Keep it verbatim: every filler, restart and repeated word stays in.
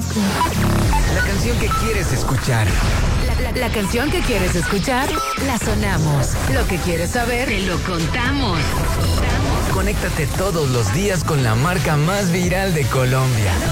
La canción que quieres escuchar. La, la, la canción que quieres escuchar, la sonamos. Lo que quieres saber, te lo contamos. Conéctate todos los días con la marca más viral de Colombia.